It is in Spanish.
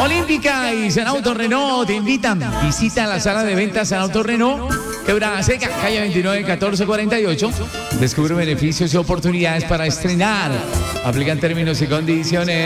Olímpica y San Auto Renault te invitan. Visita la sala de ventas San Auto Renault, Quebrada Seca, calle 29, 1448. Descubre beneficios y oportunidades para estrenar. Aplican términos y condiciones.